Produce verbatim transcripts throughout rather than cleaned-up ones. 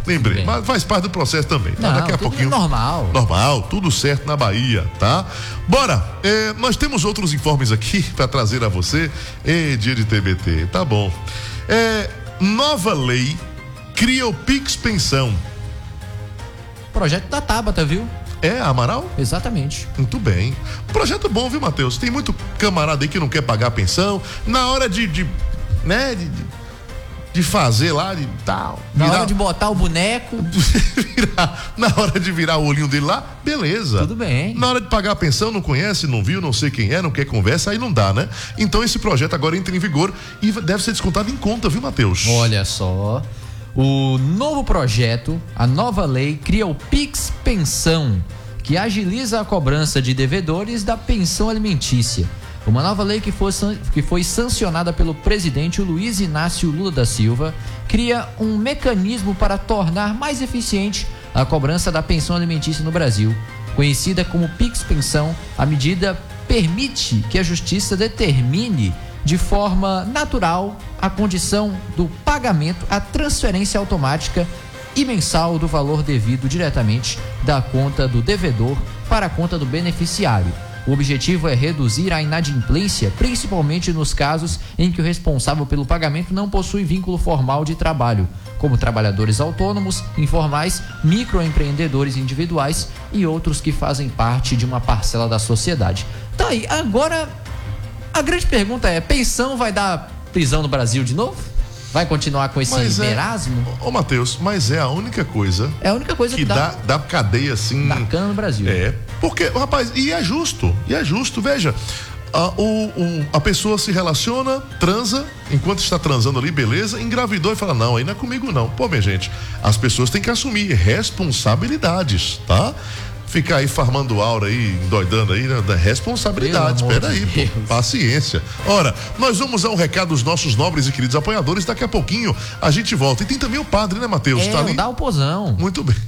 lembrei. Mas faz parte do processo também, tá? Não, Daqui a pouquinho. Normal. Normal, tudo certo na Bahia, tá? Bora, é, nós temos outros informes aqui para trazer a você. Ei, dia de T B T, tá bom. É, nova lei cria o Pix Pensão. Projeto da Tabata, viu? É, Amaral? Exatamente. Muito bem. Projeto bom, viu, Matheus? Tem muito camarada aí que não quer pagar a pensão. Na hora de, de né, de, de fazer lá, de tal. Na virar, hora de botar o boneco. virar, na hora de virar o olhinho dele lá, beleza. Tudo bem. Na hora de pagar a pensão, não conhece, não viu, não sei quem é, não quer conversa, aí não dá, né? Então esse projeto agora entra em vigor e deve ser descontado em conta, viu, Matheus? Olha só. O novo projeto, a nova lei, cria o Pix Pensão, que agiliza a cobrança de devedores da pensão alimentícia. Uma nova lei que foi, que foi sancionada pelo presidente Luiz Inácio Lula da Silva cria um mecanismo para tornar mais eficiente a cobrança da pensão alimentícia no Brasil. Conhecida como Pix Pensão, a medida permite que a Justiça determine de forma natural a condição do pagamento, a transferência automática e mensal do valor devido diretamente da conta do devedor para a conta do beneficiário. O objetivo é reduzir a inadimplência, principalmente nos casos em que o responsável pelo pagamento não possui vínculo formal de trabalho, como trabalhadores autônomos, informais, microempreendedores individuais e outros que fazem parte de uma parcela da sociedade. Tá aí, agora a grande pergunta é: pensão vai dar prisão no Brasil de novo? Vai continuar com esse mas merasmo? É, ô, Matheus, mas é a única coisa. É a única coisa que, que dá, dá cadeia assim. Dá cana no Brasil. É. Porque, rapaz, e é justo. E é justo, veja. A, o, o, a pessoa se relaciona, transa, enquanto está transando ali, beleza, engravidou e fala: não, aí não é comigo não. Pô, minha gente, as pessoas têm que assumir responsabilidades, tá? Ficar aí farmando aura aí, endoidando aí, né? Da responsabilidade. Espera aí, pô, paciência. Ora, nós vamos ao recado dos nossos nobres e queridos apoiadores. Daqui a pouquinho a gente volta. E tem também o padre, né, Matheus? É, tá ali? o Dalpozão. Muito bem.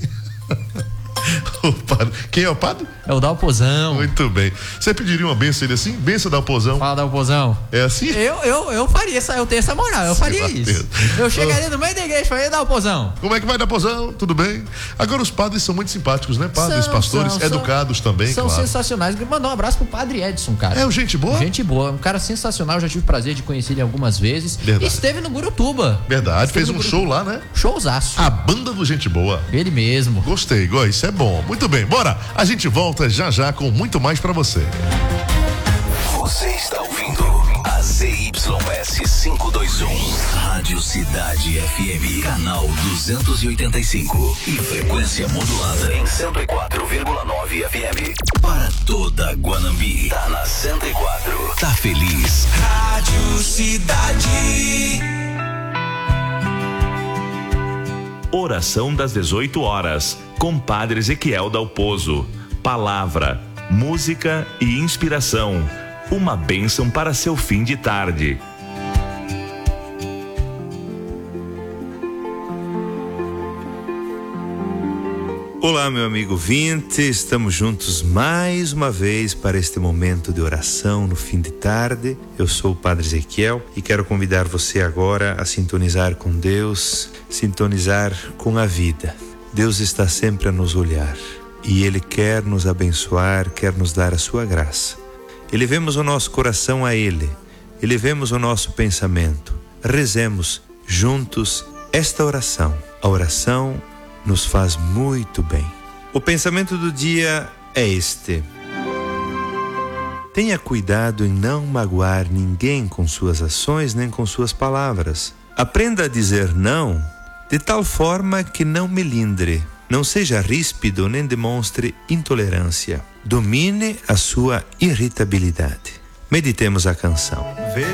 O padre. Quem é o padre? É o Dalpozão. Muito bem. Você pediria uma benção ele assim? Benção Dalpozão. Fala, Dalpozão. É assim? Eu, eu, eu faria essa, eu tenho essa moral, eu faria isso. Eu chegaria no meio da igreja e falaria: Dalpozão. Como é que vai, Dalpozão? Tudo bem? Agora os padres são muito simpáticos, né? Padres, São, pastores, são, educados são, também, São claro. sensacionais. Mandar um abraço pro padre Edson, cara. É o gente boa? Gente boa, um cara sensacional, eu já tive o prazer de conhecer ele algumas vezes. Verdade. Esteve no Gurutuba. Verdade, Esteve fez um Gurutuba. show lá, né? Showzaço. A banda do Gente Boa. Ele mesmo. Gostei, Gó, isso é bom. Muito bem, bora. A gente volta já já com muito mais pra você. Você está ouvindo a Z Y S quinhentos e vinte e um, Rádio Cidade F M, canal duzentos e oitenta e cinco e frequência modulada em cento e quatro vírgula nove F M. Para toda Guanambi, tá na cento e quatro. Tá feliz? Rádio Cidade. Oração das dezoito horas, com Padre Ezequiel Dalpozo. Palavra, música e inspiração. Uma bênção para seu fim de tarde. Olá, meu amigo vinte, estamos juntos mais uma vez para este momento de oração no fim de tarde. Eu sou o Padre Ezequiel e quero convidar você agora a sintonizar com Deus, sintonizar com a vida. Deus está sempre a nos olhar e Ele quer nos abençoar, quer nos dar a sua graça. Elevemos o nosso coração a Ele, elevemos o nosso pensamento, rezemos juntos esta oração. A oração nos faz muito bem. O pensamento do dia é este: tenha cuidado em não magoar ninguém com suas ações nem com suas palavras. Aprenda a dizer não de tal forma que não melindre. Não seja ríspido nem demonstre intolerância. Domine a sua irritabilidade. Meditemos a canção.